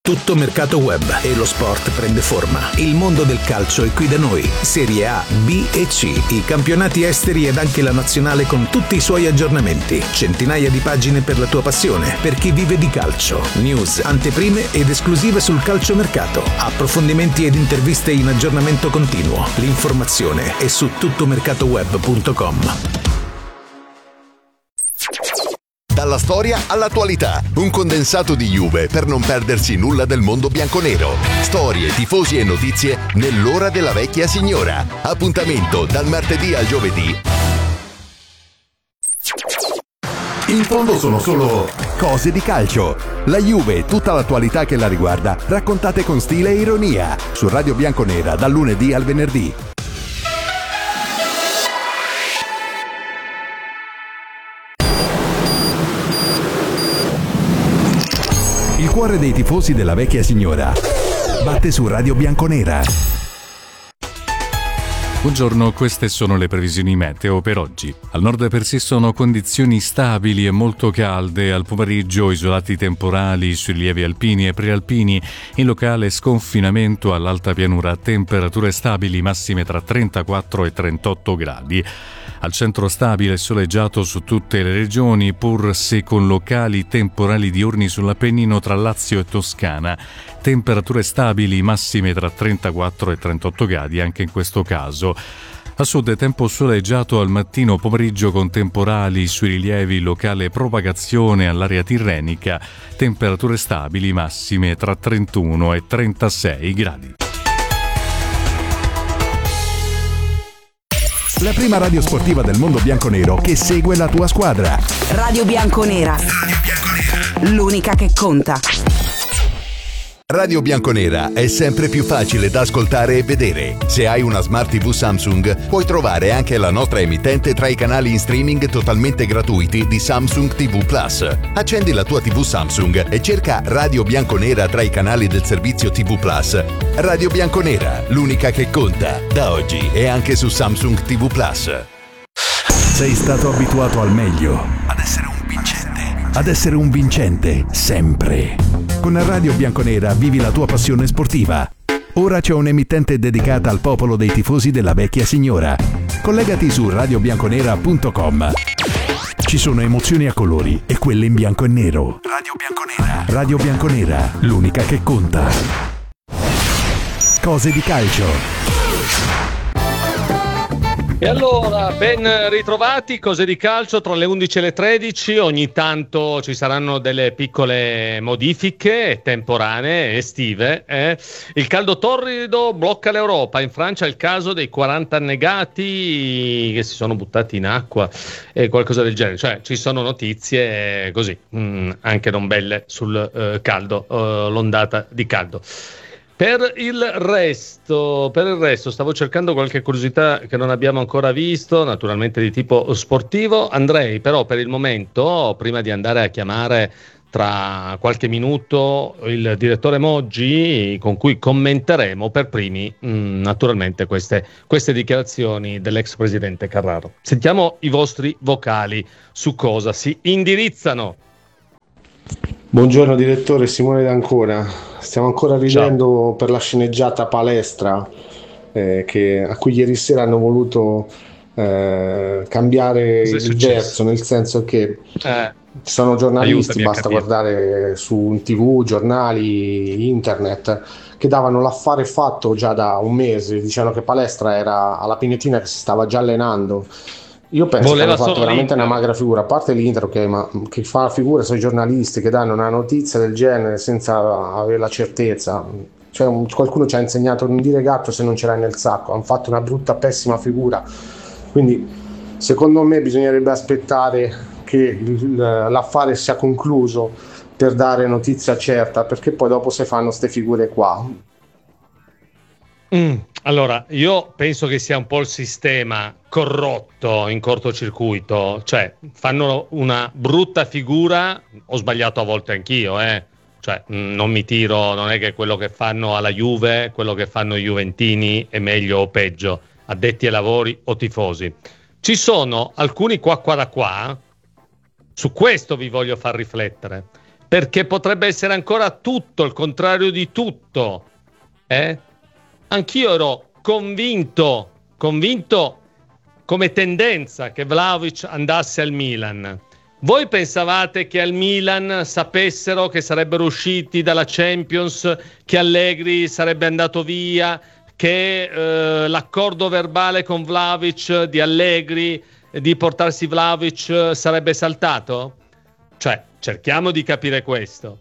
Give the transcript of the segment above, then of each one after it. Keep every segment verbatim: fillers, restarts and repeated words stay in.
Tutto mercato web e lo sport prende forma. Il mondo del calcio è qui da noi. Serie A, B e C, i campionati esteri ed anche la nazionale con tutti i suoi aggiornamenti. Centinaia di pagine per la tua passione, per chi vive di calcio. News, anteprime ed esclusive sul calciomercato. Approfondimenti ed interviste in aggiornamento continuo. L'informazione è su tuttomercatoweb punto com. Dalla storia all'attualità, un condensato di Juve per non perdersi nulla del mondo bianconero. Storie, tifosi e notizie nell'ora della vecchia signora. Appuntamento dal martedì al giovedì. In fondo sono solo cose di calcio. La Juve e tutta l'attualità che la riguarda, raccontate con stile e ironia. Su Radio Bianconera dal lunedì al venerdì. Il cuore dei tifosi della vecchia signora batte su Radio Bianconera. Buongiorno, queste sono le previsioni meteo per oggi. Al nord persistono condizioni stabili e molto calde, al pomeriggio isolati temporali sui rilievi alpini e prealpini, in locale sconfinamento all'alta pianura, temperature stabili massime tra trentaquattro e trentotto gradi. Al centro stabile e soleggiato su tutte le regioni, pur se con locali temporali diurni sull'Appennino tra Lazio e Toscana. Temperature stabili massime tra trentaquattro e trentotto gradi anche in questo caso. A sud tempo soleggiato al mattino pomeriggio con temporali sui rilievi, locale propagazione all'area tirrenica. Temperature stabili massime tra trentuno e trentasei gradi. La prima radio sportiva del mondo bianconero che segue la tua squadra. Radio Bianconera. Radio Bianconera. L'unica che conta. Radio Bianconera è sempre più facile da ascoltare e vedere. Se hai una Smart tivù Samsung, puoi trovare anche la nostra emittente tra i canali in streaming totalmente gratuiti di Samsung tivù Plus. Accendi la tua tivù Samsung e cerca Radio Bianconera tra i canali del servizio tivù Plus. Radio Bianconera, l'unica che conta. Da oggi è anche su Samsung tivù Plus. Sei stato abituato al meglio, ad essere un vincente, ad essere un vincente sempre. Con Radio Bianconera vivi la tua passione sportiva. Ora c'è un'emittente dedicata al popolo dei tifosi della vecchia signora. Collegati su radio bianconera punto com. Ci sono emozioni a colori e quelle in bianco e nero. Radio Bianconera. Radio Bianconera, l'unica che conta. Cose di calcio. E allora, ben ritrovati, cose di calcio tra le undici e le tredici, ogni tanto ci saranno delle piccole modifiche temporanee, estive. Eh? Il caldo torrido blocca l'Europa, in Francia è il caso dei quaranta annegati che si sono buttati in acqua e qualcosa del genere, cioè ci sono notizie così, mh, anche non belle sul eh, caldo, uh, l'ondata di caldo. Per il resto, per il resto, stavo cercando qualche curiosità che non abbiamo ancora visto, naturalmente di tipo sportivo. Andrei però per il momento, prima di andare a chiamare tra qualche minuto il direttore Moggi, con cui commenteremo per primi mh, naturalmente queste, queste dichiarazioni dell'ex presidente Carraro. Sentiamo i vostri vocali su cosa si indirizzano. Buongiorno direttore, Simone D'Ancona. Stiamo ancora ridendo Ciao. per la sceneggiata palestra eh, che, a cui ieri sera hanno voluto eh, cambiare il verso, nel senso che eh, sono giornalisti, basta guardare su tivù, giornali, internet, che davano l'affare fatto già da un mese, dicevano che palestra era alla Pinetina che si stava già allenando. Io penso Voleva che hanno fatto veramente l'Inter. Una magra figura, a parte l'Inter che, ma, che fa la figura sui giornalisti che danno una notizia del genere senza avere la certezza. Cioè, un, qualcuno ci ha insegnato a non dire gatto se non ce l'hai nel sacco, hanno fatto una brutta, pessima figura. Quindi secondo me bisognerebbe aspettare che il, l'affare sia concluso per dare notizia certa, perché poi dopo si fanno ste figure qua. Mm, allora, io penso che sia un po' il sistema corrotto in cortocircuito, cioè fanno una brutta figura, ho sbagliato a volte anch'io, eh. Cioè mh, non mi tiro, non è che quello che fanno alla Juve, quello che fanno i juventini è meglio o peggio, addetti ai lavori o tifosi. Ci sono alcuni qua qua da qua, su questo vi voglio far riflettere. perché potrebbe essere ancora tutto il contrario di tutto. Eh? Anch'io ero convinto, convinto come tendenza che Vlahovic andasse al Milan. Voi pensavate che al Milan sapessero che sarebbero usciti dalla Champions, che Allegri sarebbe andato via, che eh, l'accordo verbale con Vlahovic di Allegri di portarsi Vlahovic sarebbe saltato? Cioè, cerchiamo di capire questo.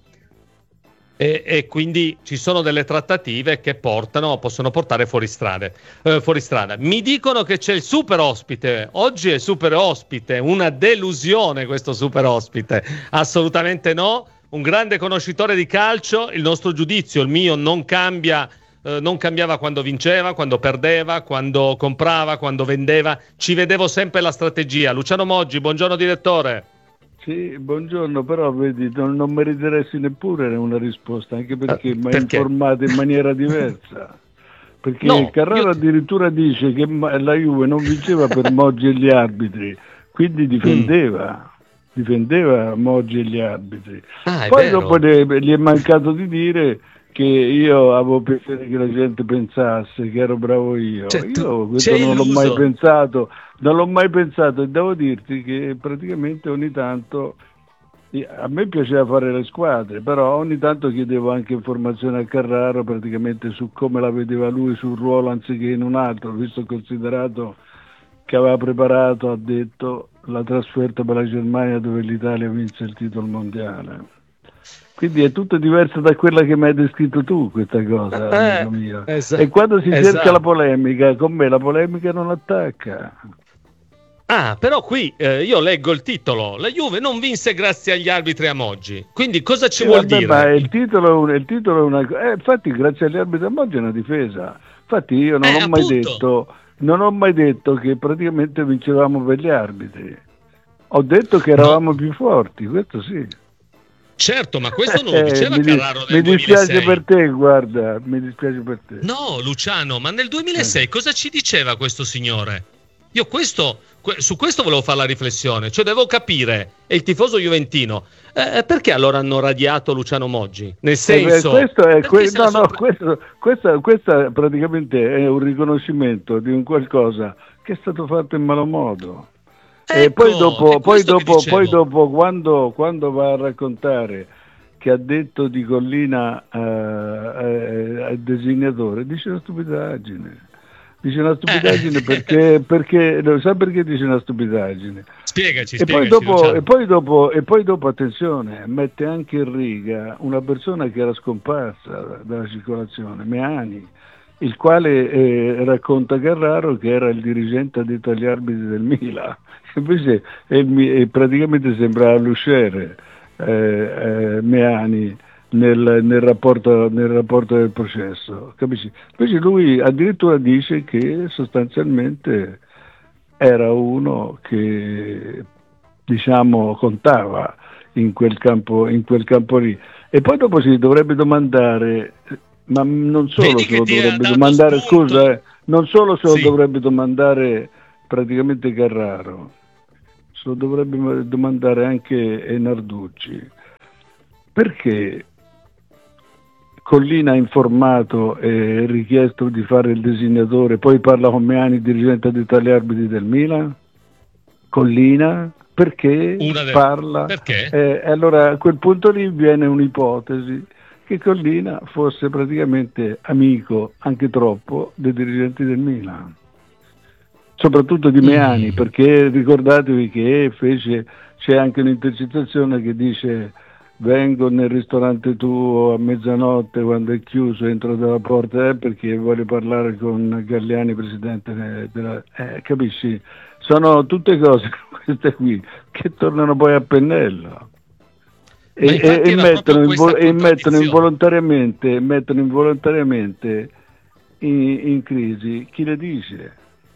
E, e quindi ci sono delle trattative che portano, possono portare fuori strada. Eh, fuori strada. Mi dicono che c'è il super ospite. Oggi è super ospite, una delusione questo super ospite. Assolutamente no. Un grande conoscitore di calcio, il nostro giudizio, il mio, non cambia. Eh, non cambiava quando vinceva, quando perdeva, quando comprava, quando vendeva. Ci vedevo sempre la strategia. Luciano Moggi, buongiorno direttore. Sì, buongiorno, però vedi, non, non meriteresti neppure una risposta, anche perché eh, mi hai informato in maniera diversa. Perché no, Carraro io... addirittura dice che la Juve non vinceva per Moggi e gli arbitri, quindi difendeva, mm. difendeva Moggi e gli arbitri. Ah, Poi vero. dopo le, gli è mancato di dire che io avevo pensato che la gente pensasse che ero bravo io. Cioè, io questo non l'ho mai pensato, non l'ho mai pensato e devo dirti che praticamente ogni tanto a me piaceva fare le squadre, però ogni tanto chiedevo anche informazioni a Carraro praticamente su come la vedeva lui sul ruolo anziché in un altro, visto considerato che aveva preparato, ha detto, la trasferta per la Germania dove l'Italia vinse il titolo mondiale. Quindi è tutto diverso da quella che mi hai descritto tu, questa cosa, eh, amico mio. Esatto, e quando si esatto. cerca la polemica, con me la polemica non attacca. Ah, però qui eh, io leggo il titolo. La Juve non vinse grazie agli arbitri a Moggi. Quindi cosa ci eh, vuol vabbè, dire? Ma il titolo, il titolo è una cosa. Eh, infatti, grazie agli arbitri a Moggi è una difesa. Infatti, io non eh, ho mai detto, non ho mai detto che praticamente vincevamo per gli arbitri. Ho detto che eravamo no. più forti, questo sì. Certo, ma questo non lo diceva eh, Carraro nel mi dispiace duemilasei. Per te, guarda, mi dispiace per te. No, Luciano, ma nel duemilasei eh. cosa ci diceva questo signore? Io questo, que- su questo volevo fare la riflessione, cioè devo capire, è il tifoso juventino, eh, perché allora hanno radiato Luciano Moggi? Nel senso... Eh, questo è, que- no, no, sopra... questo, questo, questo praticamente è un riconoscimento di un qualcosa che è stato fatto in malo modo. Ecco, e poi dopo, poi dopo, poi dopo quando, quando va a raccontare che ha detto di Collina eh, eh, al designatore, dice una stupidaggine. Dice una stupidaggine eh. perché, perché lo sa perché dice una stupidaggine? Spiegaci, e spiegaci. Poi dopo, e, poi dopo, e poi dopo, attenzione, mette anche in riga una persona che era scomparsa dalla circolazione, Meani, il quale eh, racconta Carraro che era il dirigente addetto agli arbitri del Milan. Invece eh, praticamente sembrava l'usciere eh, eh, Meani nel, nel, rapporto, nel rapporto del processo, capisci? Invece lui addirittura dice che sostanzialmente era uno che diciamo contava in quel campo, in quel campo lì. E poi dopo si dovrebbe domandare, ma non solo se lo dovrebbe domandare, spunto. scusa, eh, non solo se lo sì. dovrebbe domandare praticamente Carraro, se lo dovrebbe domandare anche Narducci, perché Collina ha informato e richiesto di fare il designatore, poi parla con Meani, dirigente degli arbitri del Milan, Collina, perché delle... parla, perché? Eh, allora a quel punto lì viene un'ipotesi che Collina fosse praticamente amico, anche troppo, dei dirigenti del Milan. Soprattutto di Meani, mm. perché ricordatevi che fece, c'è anche un'intercettazione che dice vengo nel ristorante tuo a mezzanotte quando è chiuso, entro dalla porta eh, perché voglio parlare con Galliani, presidente della... Eh, capisci? Sono tutte cose queste qui che tornano poi a pennello e, e, e, mettono, invo- e mettono involontariamente, mettono involontariamente in, in crisi chi le dice.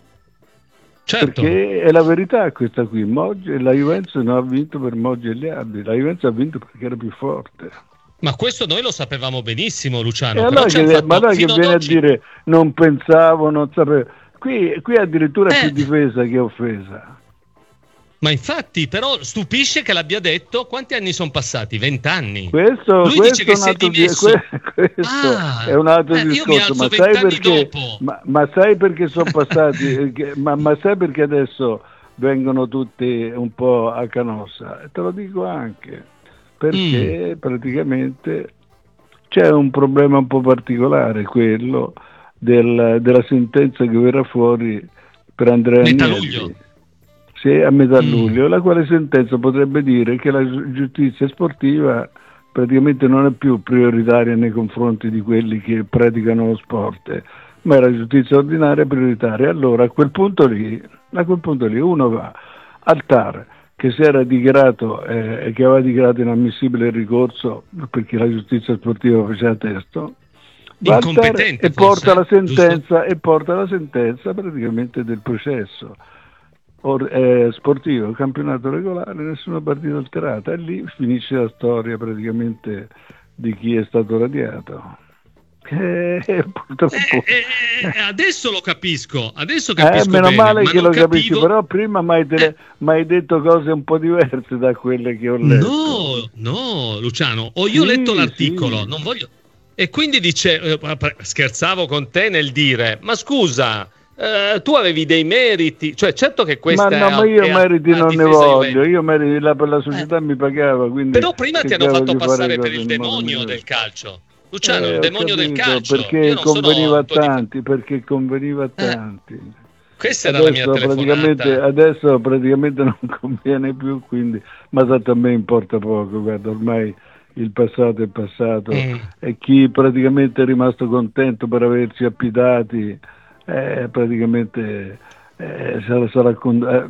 Certo. Perché è la verità questa qui. Moggi, la Juventus non ha vinto per Moggi e gli arbitri, la Juventus ha vinto perché era più forte. Ma questo noi lo sapevamo benissimo, Luciano. E allora che, fatto, ma noi che viene oggi... a dire non pensavo, non sapevo. Qui, qui addirittura è eh. più difesa che offesa. Ma infatti, però stupisce che l'abbia detto. Quanti anni sono passati? Vent'anni. Questo, Lui questo dice che si è dimesso. Questo ah, è un altro eh, discorso. Ma sai perché? Ma, ma sai perché sono passati? ma, ma sai perché adesso vengono tutti un po' a canossa? Te lo dico anche perché mm. praticamente c'è un problema un po' particolare, quello del, della sentenza che verrà fuori per Andrea Agnelli. Sì, a metà mm. luglio, la quale sentenza potrebbe dire che la giustizia sportiva praticamente non è più prioritaria nei confronti di quelli che praticano lo sport, ma è la giustizia ordinaria prioritaria. Allora a quel punto lì, a quel punto lì uno va al T A R, che si era dichiarato e eh, che aveva dichiarato inammissibile il ricorso perché la giustizia sportiva faceva testo, va al T A R e porta la sentenza e porta la sentenza praticamente del processo Or, eh, sportivo, campionato regolare, nessuna partita alterata, e lì finisce la storia praticamente di chi è stato radiato. Eh, purtroppo. Eh, eh, adesso lo capisco, adesso capisco eh, meno bene, male ma che lo capivo... capisci, però prima mi hai eh. detto cose un po' diverse da quelle che ho letto. No, no, Luciano, ho io ho sì, letto l'articolo, sì. non voglio. E quindi dice, eh, scherzavo con te nel dire, ma scusa, eh, tu avevi dei meriti, cioè certo che questa ma no, è, ma io è meriti a, non a ne voglio, io meriti la, per la società eh. mi pagava, quindi però prima ti hanno fatto passare per il demonio del calcio. Luciano, eh, il demonio capito, del calcio perché conveniva a tanti, perché conveniva a tanti. Eh. Questa adesso, era la mia telefonata. Praticamente, adesso praticamente non conviene più, quindi, ma tanto a me importa poco, guarda, ormai il passato è passato mm. e chi praticamente è rimasto contento per averci appidati, eh, praticamente eh, sarà, sarà eh,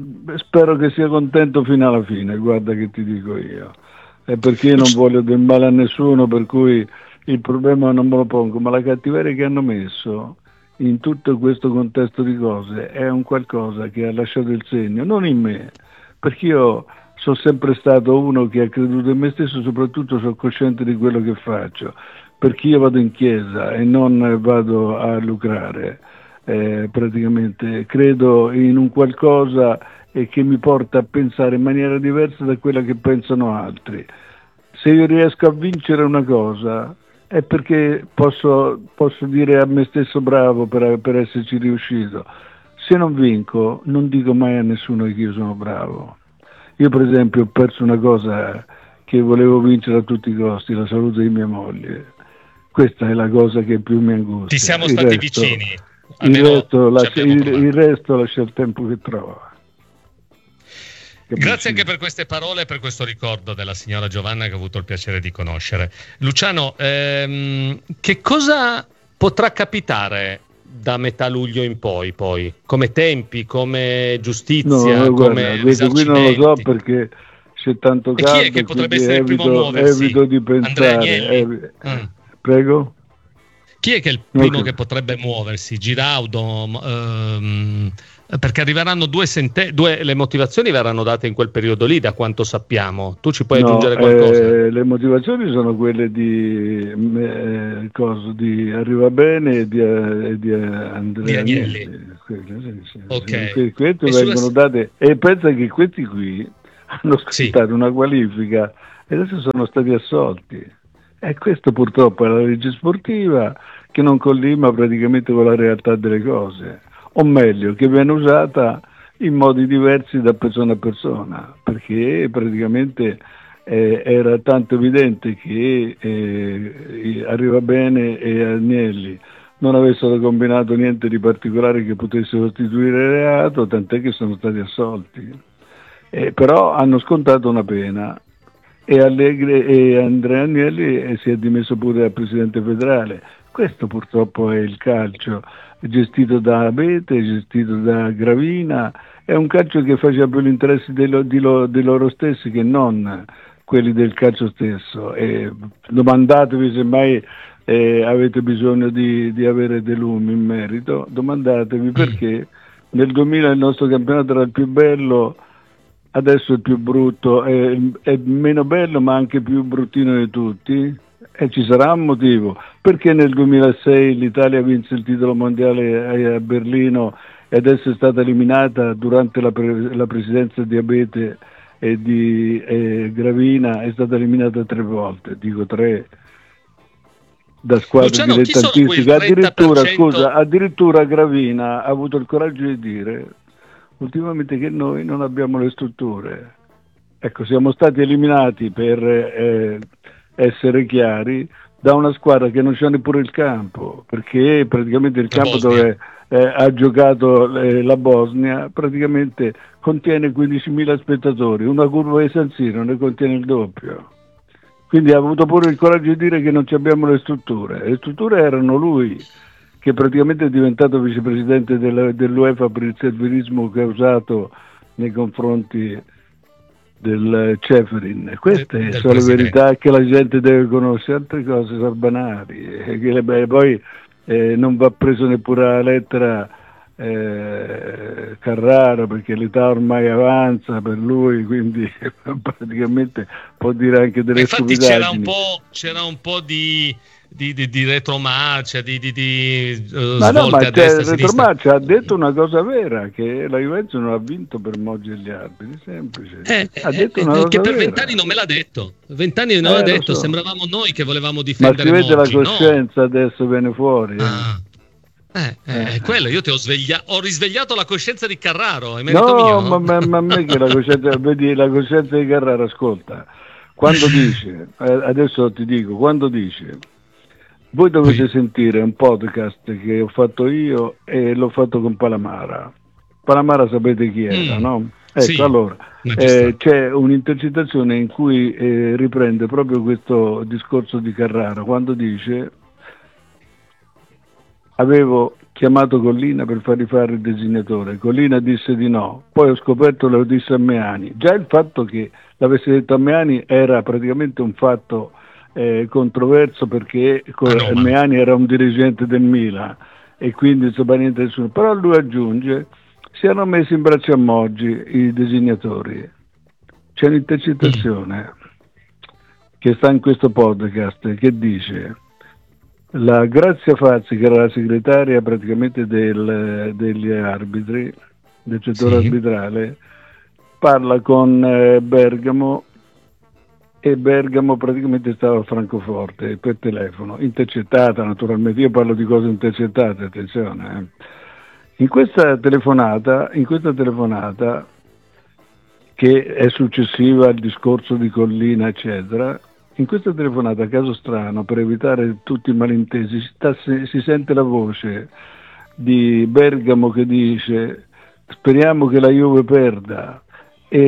spero che sia contento fino alla fine, guarda che ti dico io, eh, perché io non voglio del male a nessuno, per cui il problema non me lo pongo, ma la cattiveria che hanno messo in tutto questo contesto di cose è un qualcosa che ha lasciato il segno, non in me, perché io sono sempre stato uno che ha creduto in me stesso, soprattutto sono cosciente di quello che faccio, perché io vado in chiesa e non vado a lucrare, eh, praticamente credo in un qualcosa e che mi porta a pensare in maniera diversa da quella che pensano altri. Se io riesco a vincere una cosa è perché posso, posso dire a me stesso bravo per, per esserci riuscito. Se non vinco non dico mai a nessuno che io sono bravo. Io per esempio ho perso una cosa che volevo vincere a tutti i costi, la salute di mia moglie. Questa è la cosa che più mi angustia. Ti siamo il stati resto, vicini. Il resto, lascia, il, il resto lascia il tempo che trova. Grazie anche per queste parole e per questo ricordo della signora Giovanna che ho avuto il piacere di conoscere. Luciano, ehm, che cosa potrà capitare da metà luglio in poi, poi? Come tempi, come giustizia, no, come guarda, qui non lo so perché c'è tanto caldo. E chi è che potrebbe essere evito, il primo a muoversi? Evito di pensare. Evi- mm. Prego? Chi è che è il primo okay. che potrebbe muoversi? Giraudo? Ehm, perché arriveranno due, sente- due le motivazioni verranno date in quel periodo lì, da quanto sappiamo. Tu ci puoi no, aggiungere qualcosa? Eh, le motivazioni sono quelle di eh, cosa, di Arrivabene e di, eh, di Andrea di Agnelli. Agnelli. Quelle, sì, sì. Okay. Queste e vengono sulla... date e pensa che questi qui hanno scontato sì. una qualifica e adesso sono stati assolti. E questo purtroppo è la legge sportiva che non collima praticamente con la realtà delle cose, o meglio, che viene usata in modi diversi da persona a persona, perché praticamente eh, era tanto evidente che eh, Arrivabene e Agnelli non avessero combinato niente di particolare che potesse costituire reato, tant'è che sono stati assolti. Eh, però hanno scontato una pena e Allegri e Andrea Agnelli eh, si è dimesso pure al presidente federale. Questo purtroppo è il calcio, gestito da Abete, gestito da Gravina, è un calcio che faceva più l'interesse di, lo, di, lo, di loro stessi che non quelli del calcio stesso. E domandatevi se mai eh, avete bisogno di, di avere dei lumi in merito, domandatevi perché nel duemila il nostro campionato era il più bello, adesso è il più brutto, è, è meno bello ma anche più bruttino di tutti. E ci sarà un motivo, perché nel duemilasei l'Italia vinse il titolo mondiale a Berlino e adesso è stata eliminata durante la, pre- la presidenza di Abete e di eh, Gravina, è stata eliminata tre volte, dico tre, da squadre Luciano, dilettantistiche. Addirittura, scusa, addirittura Gravina ha avuto il coraggio di dire ultimamente che noi non abbiamo le strutture. Ecco, siamo stati eliminati, per eh, essere chiari, da una squadra che non c'ha neppure il campo, perché praticamente il la campo Bosnia. dove eh, ha giocato eh, la Bosnia praticamente contiene quindicimila spettatori, una curva di San Siro ne contiene il doppio. Quindi ha avuto pure il coraggio di dire che non ci abbiamo le strutture. Le strutture erano lui, che praticamente è diventato vicepresidente del, dell'UEFA per il servilismo che ha usato nei confronti del Ceferin. Queste del sono presidente. le verità che la gente deve conoscere, altre cose sono banali. E che, beh, poi eh, non va preso neppure la lettera eh, Carraro, perché l'età ormai avanza per lui, quindi praticamente può dire anche delle Infatti stupidaggini. c'era un po', c'era un po' di, di, di, di retromarcia, di, di, di uh, Ma no, svolte ma a destra e a c'è, sinistra. Retromarcia ha detto una cosa vera, che la Juventus non ha vinto per Moggi e gli arbitri, semplice. Eh, ha detto eh, una eh, cosa che per vera. vent'anni non me l'ha detto. Vent'anni non Eh, l'ha lo detto, so. sembravamo noi che volevamo Ma difendere si vede la Moggi, no? coscienza adesso viene fuori. eh. Ah. Eh, eh, Eh. quello, io ti ho svegliato, ho risvegliato la coscienza di Carraro, è merito No, mio. ma, ma, ma a me che la coscienza, vedi la coscienza di Carraro, ascolta, quando dice, eh, adesso ti dico, quando dice, voi dovete Sì. sentire un podcast che ho fatto io e l'ho fatto con Palamara. Palamara sapete chi era, Mm. no? Ecco, Sì, allora, magistrato. eh, c'è un'intercettazione in cui eh, riprende proprio questo discorso di Carraro, quando dice: avevo chiamato Collina per fargli fare il designatore, Collina disse di no, poi ho scoperto lo disse a Meani. Già il fatto che l'avesse detto a Meani era praticamente un fatto eh, controverso, perché co- Anomalo. Meani era un dirigente del Milan e quindi insomma niente nessuno. Però lui aggiunge: si erano messi in braccio a Moggi i designatori. C'è un'intercettazione che sta in questo podcast che dice: la Grazia Fazzi, che era la segretaria praticamente del, degli arbitri, del settore Sì. arbitrale, parla con eh, Bergamo, e Bergamo praticamente stava a Francoforte per telefono, intercettata naturalmente, io parlo di cose intercettate, attenzione. Eh. In questa telefonata, in questa telefonata, che è successiva al discorso di Collina, eccetera, in questa telefonata, a caso strano, per evitare tutti i malintesi, si, sta, si sente la voce di Bergamo che dice: speriamo che la Juve perda e,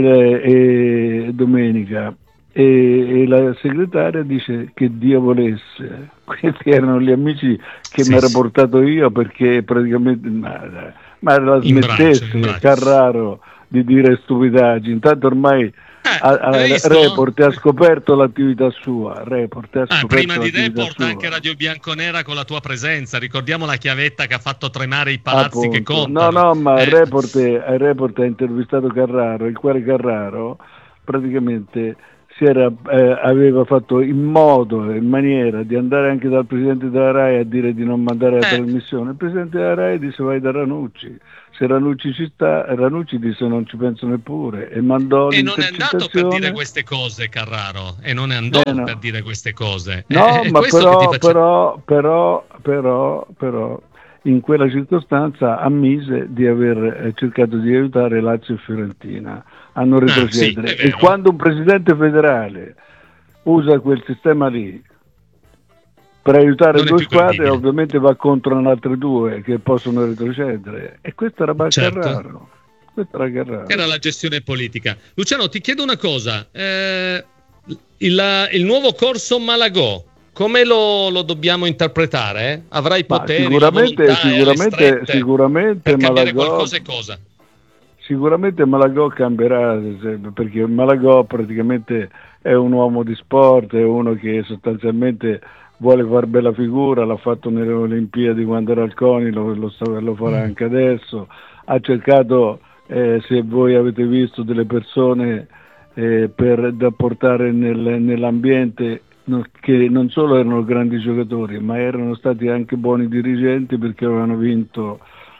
e domenica, e, e la segretaria dice che Dio volesse. Questi erano gli amici che Sì, mi ero sì. portato io, perché praticamente ma, ma la In braccio, smettesse in braccio. Carraro di dire stupidaggini, intanto ormai a, a, hai visto? Report ha scoperto l'attività sua. Report ha Ah, scoperto prima di l'attività Report sua. anche Radio Bianconera con la tua presenza, ricordiamo la chiavetta che ha fatto tremare i palazzi che Appunto. contano. No, no, ma Eh, il report, il report ha intervistato Carraro, il quale Carraro praticamente si era, eh, aveva fatto in modo, in maniera di andare anche dal Presidente della RAI a dire di non mandare la Eh. trasmissione. Il Presidente della RAI disse: vai da Ranucci. Se Ranucci ci sta, Ranucci disse: non ci penso neppure, e mandò E non è andato per dire l'intercettazione. queste cose, Carraro, e non è andò Eh, no. per dire queste cose. No, Eh, è ma questo che però, ti faccio- però, però, però, però, in quella circostanza ammise di aver eh, cercato di aiutare Lazio e Fiorentina a non Ah, sì, retrocedere. è E vero. quando un presidente federale usa quel sistema lì per aiutare Non è due più squadre, credibile. ovviamente va contro le altre due che possono retrocedere. E questo era Certo. Carraro. Questo era Carraro. Era la gestione politica. Luciano, ti chiedo una cosa. Eh, il, il nuovo corso Malagò, come lo, lo dobbiamo interpretare? Avrà i Ma poteri, sicuramente, la volontà e alle sicuramente, strette sicuramente per cambiare Malagò, qualcosa e cosa? Sicuramente Malagò cambierà, perché Malagò praticamente è un uomo di sport, è uno che sostanzialmente vuole far bella figura, l'ha fatto nelle Olimpiadi quando era al CONI, lo, lo, lo farà anche adesso. Ha cercato, eh, se voi avete visto, delle persone eh, per, da portare nel, nell'ambiente, no, che non solo erano grandi giocatori, ma erano stati anche buoni dirigenti, perché avevano vinto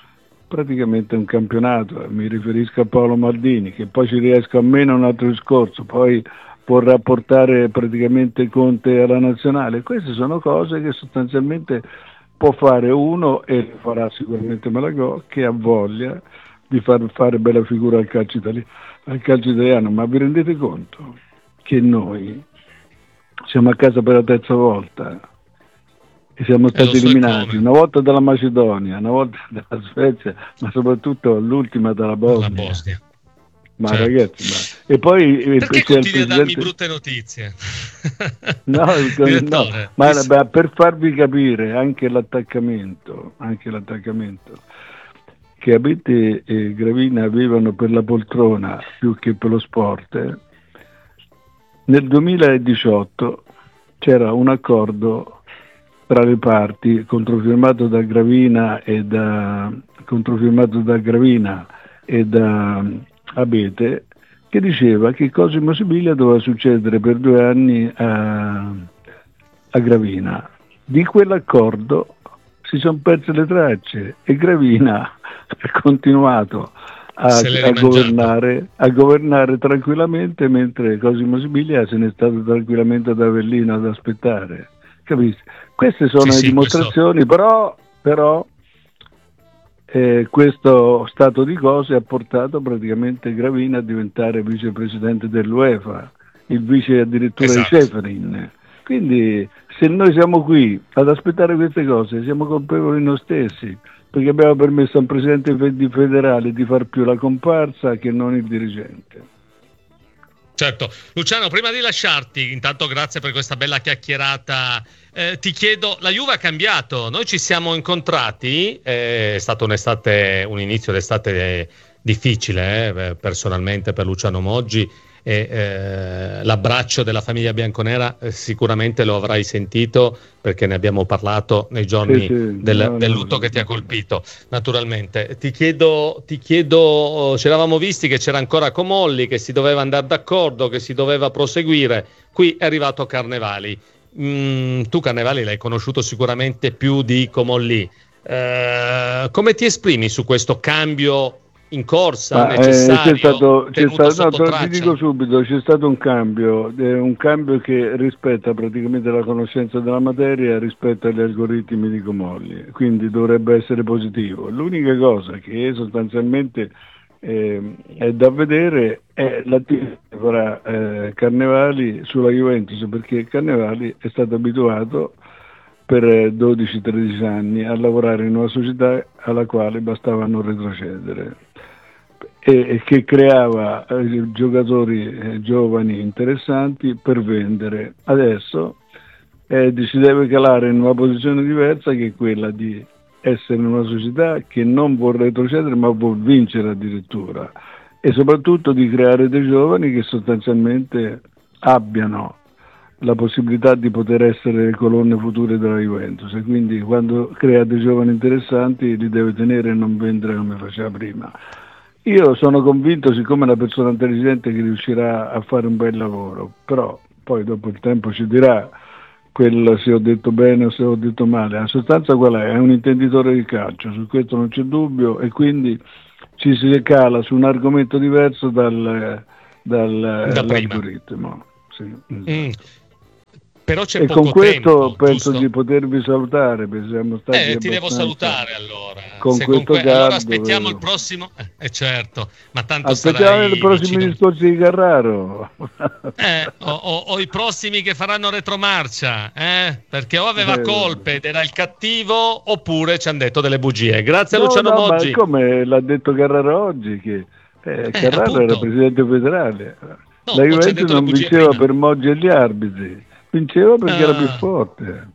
praticamente un campionato. Mi riferisco a Paolo Maldini, che poi ci riesca o meno un altro discorso, poi può rapportare praticamente Conte alla nazionale. Queste sono cose che sostanzialmente può fare uno, e lo farà sicuramente Malagò, che ha voglia di far fare bella figura al calcio, itali- al calcio italiano. Ma vi rendete conto che noi siamo a casa per la terza volta e siamo stati so eliminati come. una volta dalla Macedonia, una volta dalla Svezia, ma soprattutto l'ultima dalla Bosnia. La Bosnia. Ma Certo. ragazzi, ma... e poi Perché c'è il continui a darmi presidente... brutte notizie? No, no, ma mi... beh, per farvi capire anche l'attaccamento, anche l'attaccamento che Abete e Gravina avevano per la poltrona più che per lo sport, eh. Nel duemiladiciotto c'era un accordo tra le parti controfirmato da Gravina e da controfirmato da Gravina e da Abete, che diceva che Cosimo Sibilia doveva succedere per due anni a, a Gravina. Di quell'accordo si sono perse le tracce e Gravina ha continuato a, a, governare, a governare tranquillamente, mentre Cosimo Sibilia se n'è stato tranquillamente ad Avellino ad aspettare. Capisci? Queste sono sì, le sì, dimostrazioni, questo... però, però Eh, questo stato di cose ha portato praticamente Gravina a diventare vicepresidente dell'UEFA, il vice addirittura esatto. di Ceferin. Quindi se noi siamo qui ad aspettare queste cose siamo colpevoli noi stessi, perché abbiamo permesso a un presidente federale di far più la comparsa che non il dirigente. Certo. Luciano, prima di lasciarti, intanto grazie per questa bella chiacchierata, eh, ti chiedo, la Juve ha cambiato, noi ci siamo incontrati, eh, è stato un'estate, un inizio d'estate difficile, eh, personalmente per Luciano Moggi, e eh, l'abbraccio della famiglia bianconera eh, sicuramente lo avrai sentito, perché ne abbiamo parlato nei giorni sì, sì, del, no, del no, lutto no. che ti ha colpito, naturalmente. Ti chiedo, ti chiedo, ci eravamo visti che c'era ancora Comolli, che si doveva andare d'accordo, che si doveva proseguire, qui è arrivato Carnevali. Mm, tu Carnevali l'hai conosciuto sicuramente più di Comolli, eh, come ti esprimi su questo cambio in corsa, Ma, necessario, eh, c'è stato, c'è tenuto stato, no, sotto te lo traccia? ti dico subito, c'è stato un cambio, eh, un cambio che rispetta praticamente la conoscenza della materia rispetto agli algoritmi di Comolli, quindi dovrebbe essere positivo. L'unica cosa che sostanzialmente eh, è da vedere è l'attività che farà eh, Carnevali sulla Juventus, perché Carnevali è stato abituato per dodici tredici anni a lavorare in una società alla quale bastava non retrocedere e che creava eh, giocatori eh, giovani interessanti per vendere. Adesso eh, si deve calare in una posizione diversa, che è quella di essere in una società che non vuol retrocedere ma vuol vincere addirittura, e soprattutto di creare dei giovani che sostanzialmente abbiano la possibilità di poter essere le colonne future della Juventus, e quindi quando crea dei giovani interessanti li deve tenere e non vendere come faceva prima. Io sono convinto, siccome è una persona intelligente, che riuscirà a fare un bel lavoro, però poi dopo il tempo ci dirà quello, se ho detto bene o se ho detto male. La sostanza qual è? È un intenditore di calcio, su questo non c'è dubbio, e quindi ci si cala su un argomento diverso dal, dal, dall'algoritmo. Sì, esatto. Mm. Però c'è e poco con questo tempo, penso giusto? di potervi salutare, perché siamo stati Eh, ti devo abbastanza... salutare allora. Con Se questo con que- allora caldo, aspettiamo vero. il prossimo. Eh, eh, certo, ma tanto Aspettiamo sarai i prossimi vicino- discorsi di Carraro. Eh, o, o- o i prossimi che faranno retromarcia, eh? Perché o aveva Eh. colpe ed era il cattivo, oppure ci hanno detto delle bugie. Grazie a No, Luciano no, Moggi. ma come l'ha detto Carraro oggi, che eh, Carraro appunto. era presidente federale. No, La o ci hanno Juventus detto le non bugie vinceva prima. per Moggi e gli arbitri, vinceva perché Ah. era più forte.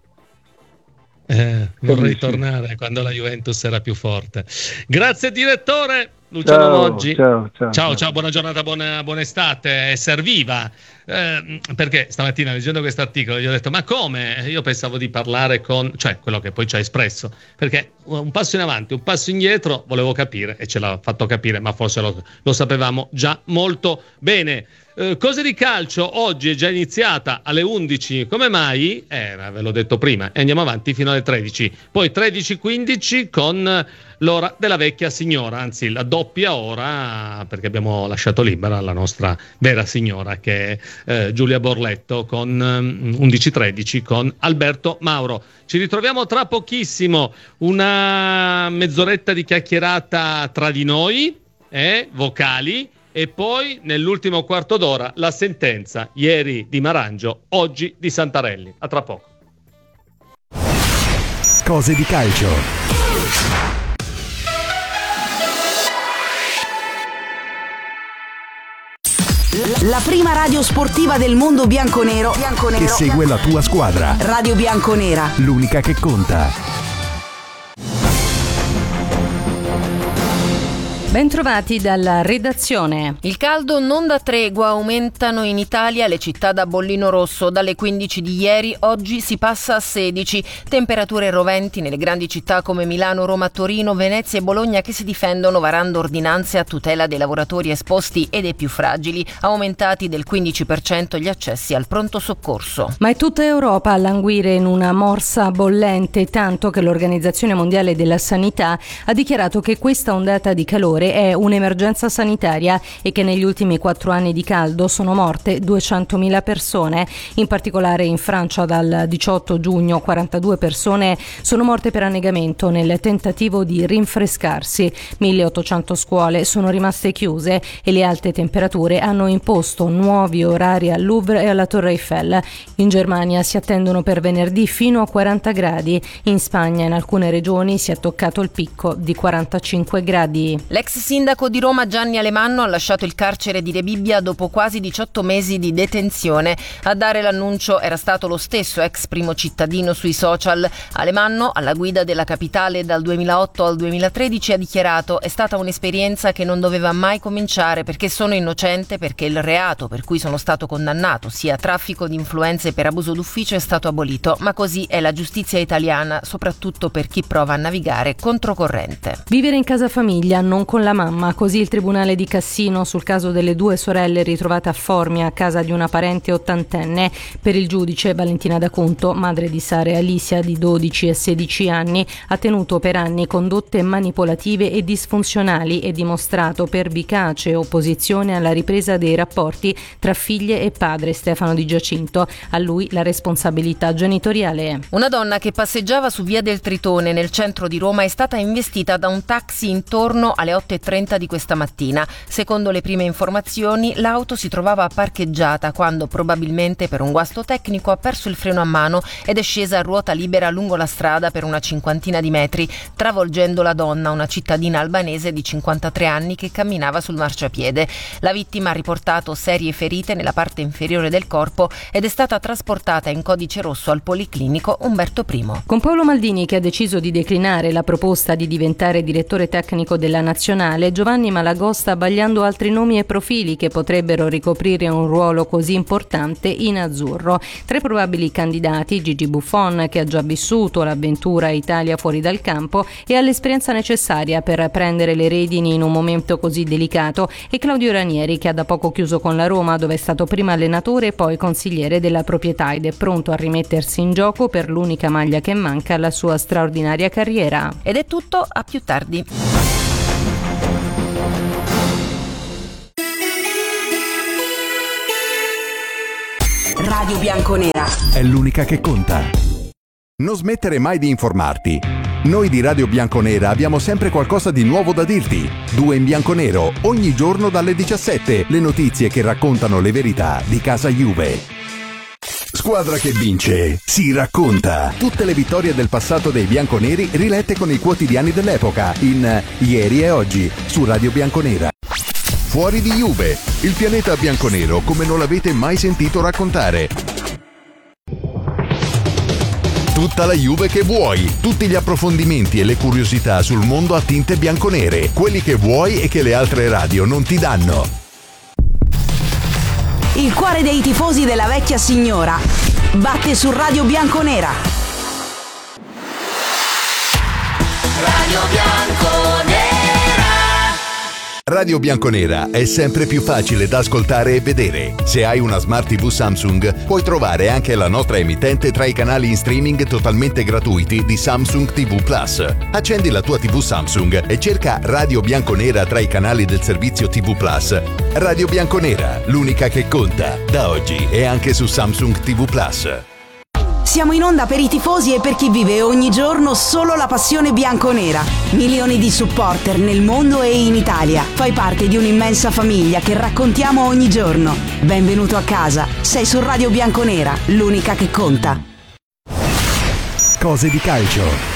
Eh, vorrei Capisci? tornare quando la Juventus era più forte. Grazie direttore Luciano Ciao, Moggi. ciao, ciao, ciao, ciao. ciao, buona giornata, buona, buona estate. Serviva eh, perché stamattina leggendo questo articolo gli ho detto: ma come? Io pensavo di parlare con, cioè quello che poi ci ha espresso, perché un passo in avanti, un passo indietro volevo capire, e ce l'ha fatto capire, ma forse lo, lo sapevamo già molto bene. Eh, cose di calcio oggi è già iniziata alle undici, come mai? Eh, ve l'ho detto prima, e andiamo avanti fino alle tredici, poi tredici quindici con l'ora della vecchia signora, anzi la doppia ora, perché abbiamo lasciato libera la nostra vera signora che è eh, Giulia Borletto con um, undici tredici con Alberto Mauro. Ci ritroviamo tra pochissimo, una mezz'oretta di chiacchierata tra di noi, eh, vocali, e poi nell'ultimo quarto d'ora la sentenza, ieri di Marangio, oggi di Santarelli. A tra poco. Cose di calcio. La prima radio sportiva del mondo bianconero, bianconero che segue la tua squadra. Radio Bianconera, l'unica che conta. Bentrovati dalla redazione. Il caldo non dà tregua, aumentano in Italia le città da bollino rosso. Dalle quindici di ieri, oggi si passa a sedici. Temperature roventi nelle grandi città come Milano, Roma, Torino, Venezia e Bologna che si difendono varando ordinanze a tutela dei lavoratori esposti e dei più fragili. Aumentati del quindici per cento gli accessi al pronto soccorso. Ma è tutta Europa a languire in una morsa bollente, tanto che l'Organizzazione Mondiale della Sanità ha dichiarato che questa ondata di calore è un'emergenza sanitaria e che negli ultimi quattro anni di caldo sono morte duecentomila persone. In particolare in Francia dal diciotto giugno quarantadue persone sono morte per annegamento nel tentativo di rinfrescarsi. milleottocento scuole sono rimaste chiuse e le alte temperature hanno imposto nuovi orari al Louvre e alla Torre Eiffel. In Germania si attendono per venerdì fino a quaranta gradi. In Spagna in alcune regioni si è toccato il picco di quarantacinque gradi. L'ex sindaco di Roma Gianni Alemanno ha lasciato il carcere di Rebibbia dopo quasi diciotto mesi di detenzione. A dare l'annuncio era stato lo stesso ex primo cittadino sui social. Alemanno, alla guida della capitale dal duemilaotto al duemilatredici, ha dichiarato: è stata un'esperienza che non doveva mai cominciare perché sono innocente, perché il reato per cui sono stato condannato, sia traffico di influenze per abuso d'ufficio, è stato abolito. Ma così è la giustizia italiana, soprattutto per chi prova a navigare controcorrente. Vivere in casa famiglia, non con la mamma, così il Tribunale di Cassino sul caso delle due sorelle ritrovate a Formia a casa di una parente ottantenne. Per il giudice Valentina D'Acunto, madre di Sara e Alicia di dodici e sedici anni, ha tenuto per anni condotte manipolative e disfunzionali e dimostrato pervicace opposizione alla ripresa dei rapporti tra figlie e padre Stefano Di Giacinto. A lui la responsabilità genitoriale. Una donna che passeggiava su via del Tritone nel centro di Roma è stata investita da un taxi intorno alle otto e trenta di questa mattina. Secondo le prime informazioni, l'auto si trovava parcheggiata quando probabilmente per un guasto tecnico ha perso il freno a mano ed è scesa a ruota libera lungo la strada per una cinquantina di metri, travolgendo la donna, una cittadina albanese di cinquantatré anni che camminava sul marciapiede. La vittima ha riportato serie ferite nella parte inferiore del corpo ed è stata trasportata in codice rosso al Policlinico Umberto I. Con Paolo Maldini, che ha deciso di declinare la proposta di diventare direttore tecnico della Nazionale, Giovanni Malagò sta vagliando altri nomi e profili che potrebbero ricoprire un ruolo così importante in azzurro. Tre probabili candidati: Gigi Buffon, che ha già vissuto l'avventura Italia fuori dal campo e ha l'esperienza necessaria per prendere le redini in un momento così delicato, e Claudio Ranieri, che ha da poco chiuso con la Roma, dove è stato prima allenatore e poi consigliere della proprietà ed è pronto a rimettersi in gioco per l'unica maglia che manca alla sua straordinaria carriera. Ed è tutto, a più tardi. Radio Bianconera è l'unica che conta. Non smettere mai di informarti. Noi di Radio Bianconera abbiamo sempre qualcosa di nuovo da dirti. Due in bianconero, ogni giorno dalle diciassette, le notizie che raccontano le verità di casa Juve. Squadra che vince si racconta. Tutte le vittorie del passato dei bianconeri rilette con i quotidiani dell'epoca in Ieri e Oggi su Radio Bianconera. Fuori di Juve, il pianeta bianconero come non l'avete mai sentito raccontare. Tutta la Juve che vuoi, tutti gli approfondimenti e le curiosità sul mondo a tinte bianconere, quelli che vuoi e che le altre radio non ti danno. Il cuore dei tifosi della vecchia signora batte su Radio Bianconera. Radio Bianconera. Radio Bianconera è sempre più facile da ascoltare e vedere. Se hai una Smart tivù Samsung, puoi trovare anche la nostra emittente tra i canali in streaming totalmente gratuiti di Samsung tivù Plus. Accendi la tua tivù Samsung e cerca Radio Bianconera tra i canali del servizio tivù Plus. Radio Bianconera, l'unica che conta, da oggi e anche su Samsung tivù Plus. Siamo in onda per i tifosi e per chi vive ogni giorno solo la passione bianconera. Milioni di supporter nel mondo e in Italia. Fai parte di un'immensa famiglia che raccontiamo ogni giorno. Benvenuto a casa. Sei su Radio Bianconera, l'unica che conta. Cose di calcio.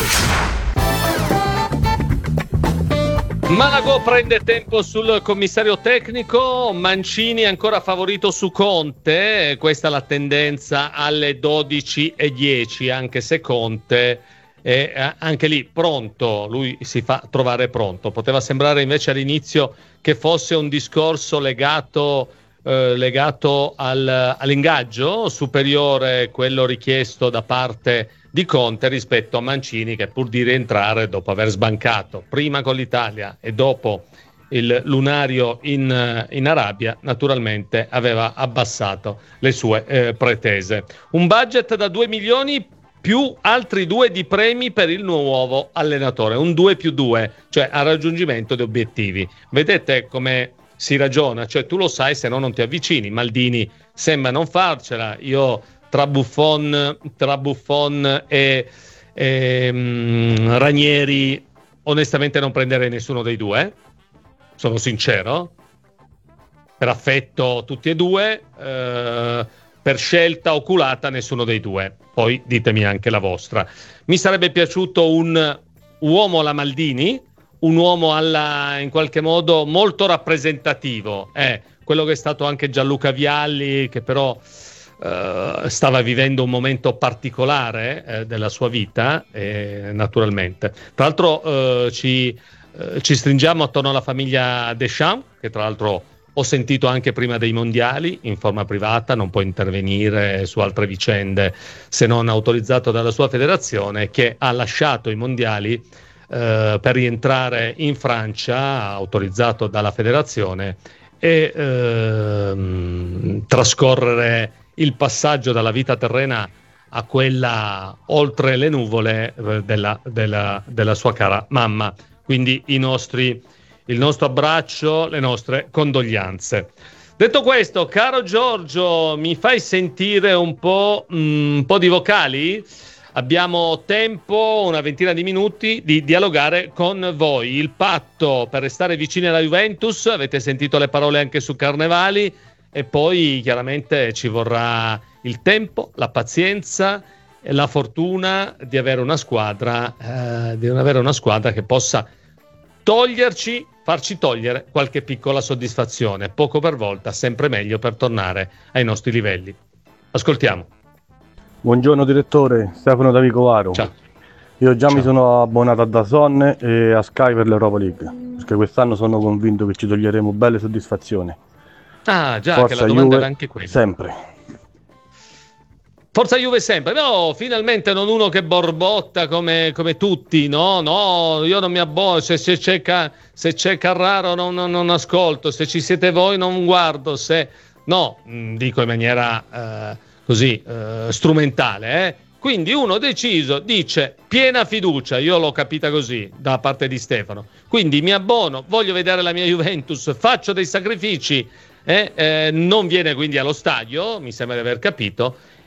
Malagò prende tempo sul commissario tecnico, Mancini ancora favorito su Conte, questa è la tendenza alle dodici e dieci, anche se Conte è anche lì pronto, lui si fa trovare pronto. Poteva sembrare invece all'inizio che fosse un discorso legato, eh, legato al, all'ingaggio superiore, quello richiesto da parte di Conte rispetto a Mancini, che pur di rientrare dopo aver sbancato prima con l'Italia e dopo il lunario in, in Arabia, naturalmente aveva abbassato le sue eh, pretese. Un budget da due milioni più altri due di premi per il nuovo allenatore, un due più due, cioè a raggiungimento di obiettivi. Vedete come si ragiona, cioè tu lo sai, se no non ti avvicini. Maldini sembra non farcela, io tra Buffon, tra Buffon e, e um, Ranieri onestamente non prenderei nessuno dei due, sono sincero, per affetto tutti e due, eh, per scelta oculata nessuno dei due, poi ditemi anche la vostra. Mi sarebbe piaciuto un uomo alla Maldini, un uomo alla, in qualche modo molto rappresentativo, eh, quello che è stato anche Gianluca Vialli, che però Uh, stava vivendo un momento particolare eh, della sua vita, eh, naturalmente. Tra l'altro uh, ci, uh, ci stringiamo attorno alla famiglia Deschamps, che tra l'altro ho sentito anche prima dei mondiali in forma privata, non può intervenire su altre vicende se non autorizzato dalla sua federazione, che ha lasciato i mondiali uh, per rientrare in Francia, autorizzato dalla federazione, e uh, trascorrere il passaggio dalla vita terrena a quella oltre le nuvole della, della, della sua cara mamma. Quindi i nostri, il nostro abbraccio, le nostre condoglianze. Detto questo, caro Giorgio, mi fai sentire un po', mh, un po' di vocali? Abbiamo tempo, una ventina di minuti, di dialogare con voi. Il patto per restare vicini alla Juventus, avete sentito le parole anche su Carnevali, e poi chiaramente ci vorrà il tempo, la pazienza e la fortuna di avere una squadra, eh, di avere una squadra che possa toglierci, farci togliere qualche piccola soddisfazione, poco per volta, sempre meglio per tornare ai nostri livelli. Ascoltiamo. Buongiorno direttore, Stefano da Vicovaro. Ciao. Io già Ciao. mi sono abbonato a DAZN e a Sky per l'Europa League, perché quest'anno sono convinto che ci toglieremo belle soddisfazioni. Ah già, Forza che la domanda Juve, era anche quella. Sempre. Forza Juve sempre, no, finalmente non uno che borbotta come, come tutti, no, no, io non mi abbono, se, se, c'è, se c'è Carraro non, non, non ascolto, se ci siete voi non guardo, se no, mh, dico in maniera eh, così eh, strumentale, eh. Quindi uno deciso dice piena fiducia, io l'ho capita così da parte di Stefano, quindi mi abbono, voglio vedere la mia Juventus, faccio dei sacrifici, eh, eh, non viene quindi allo stadio, mi sembra di aver capito,